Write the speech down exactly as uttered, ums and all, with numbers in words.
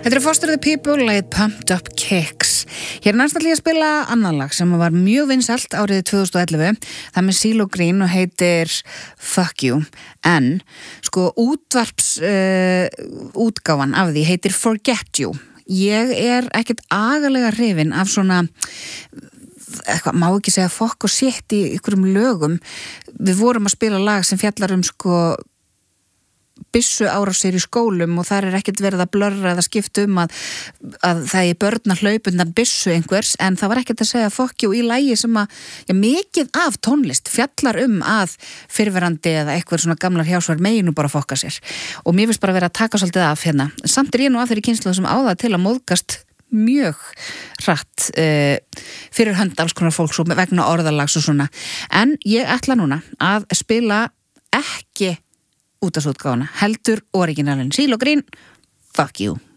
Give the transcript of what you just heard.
Þetta er Foster the People, lagið Pumped Up Kicks. Hér næst ætla ég að spila annan lag sem var mjög vinsælt árið tvö þúsund og ellefu. Það með CeeLo Green og heitir Fuck You. En, sko, útvarps uh, útgáfan af því heitir Forget You. Ég er ekkert agalega hrifin af svona eitthvað, má ekki segja fokk og shit í ykkurum lögum. Við vorum að spila lag sem fjallar um sko byssu árásir í skólum og þar er ekkert verið að blörra eða skipta um að, að það er börn að hlaupa undan byssu einhvers, en það var ekkert að segja fokk jú í lagi sem að, já, mikið af tónlist fjallar um að fyrrverandi eða eitthvað svona gamlar hjásvar megi nú bara fokka sér, og mér finnst bara verið að taka svolítið af hérna. Samt er ég nú af þeirri kynslóð sem á það til að móðgast mjög hratt uh, fyrir hönd alls konar fólks og vegna orðalags og svona, en ég ætla núna að spila ekki útastútgáfuna, heldur originalin. CeeLo Green, Fuck You.